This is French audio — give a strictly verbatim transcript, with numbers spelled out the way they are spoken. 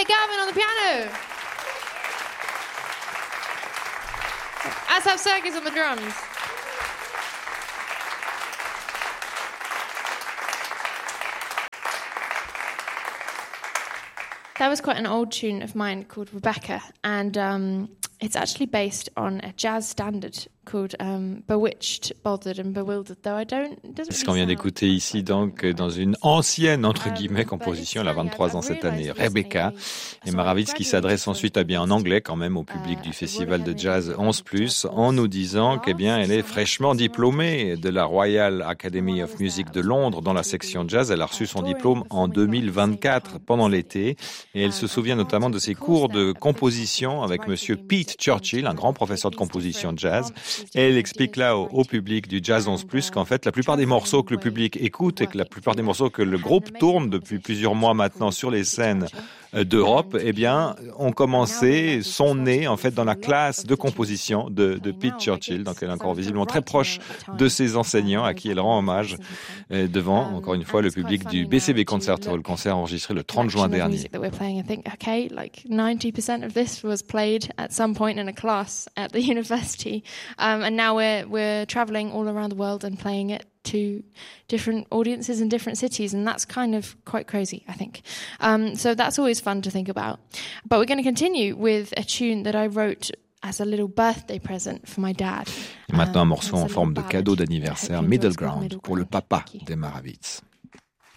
Peter Garvin on the piano. Asaf Serkis on the drums. That was quite an old tune of mine called Rebecca, and um, it's actually based on a jazz standard called um, Bewitched, Bothered and Bewildered, though I don't... It doesn't Ce really qu'on vient sound d'écouter ici, donc, dans une ancienne, entre guillemets, composition, elle a vingt-trois ans cette année, Rebecca, et Maravitz qui s'adresse ensuite, eh bien, en anglais quand même, au public du festival de jazz onze plus, en nous disant qu'eh bien, elle est fraîchement diplômée de la Royal Academy of Music de Londres dans la section jazz. Elle a reçu son diplôme en deux mille vingt-quatre, pendant l'été, et elle se souvient notamment de ses cours de composition avec monsieur Pete Churchill, un grand professeur de composition de jazz. Et elle explique là au, au public du Jazz onze plus qu'en fait, la plupart des morceaux que le public écoute et que la plupart des morceaux que le groupe tourne depuis plusieurs mois maintenant sur les scènes d'Europe, eh bien, ont commencé, sont nés en fait dans la classe de composition de, de Pete Churchill. Donc, elle est encore visiblement très proche de ses enseignants à qui elle rend hommage euh, devant, encore une fois, le public du B C B Concert Hall, concert enregistré le trente juin dernier. Okay, like ninety percent of this was played at some point in a class at the university, um, and now we're we're traveling all around the world and playing it to different audiences in different cities, and that's kind of quite crazy, I think. Um, so that's always fun to think about. But we're going to continue with a tune that I wrote as a little birthday present for my dad. Et maintenant un morceau en forme de cadeau d'anniversaire, Middle Ground, pour le papa des Maravitz.